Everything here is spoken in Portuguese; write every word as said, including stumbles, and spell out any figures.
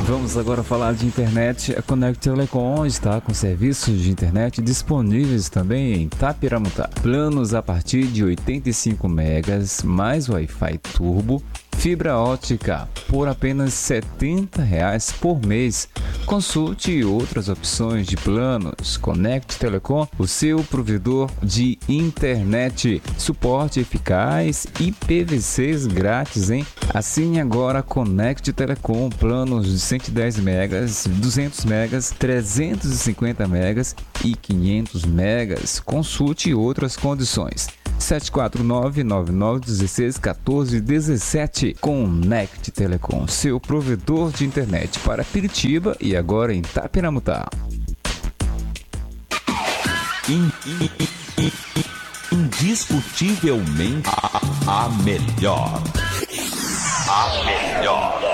Vamos agora falar de internet. A Connect Telecom está com serviços de internet disponíveis também em Itapiramutá. Planos a partir de oitenta e cinco megas, mais Wi-Fi Turbo, fibra ótica por apenas setenta reais por mês. Consulte outras opções de planos. Connect Telecom, o seu provedor de internet. Suporte eficaz e P V Cs grátis, hein? Assine agora Connect Telecom, planos de cento e dez megas, duzentos megas, trezentos e cinquenta megas e quinhentos megas. Consulte outras condições. sete quatro nove, nove nove um seis, um quatro um sete. Connect Telecom, seu provedor de internet para Piritiba e agora em Itapiramutá. In, in, in, indiscutivelmente a, a melhor. A melhor.